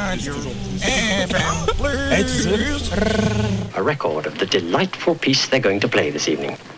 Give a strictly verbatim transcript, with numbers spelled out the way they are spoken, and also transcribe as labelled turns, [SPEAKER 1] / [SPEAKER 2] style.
[SPEAKER 1] Radio F M Blues.
[SPEAKER 2] A record of the delightful piece they're going to play this evening.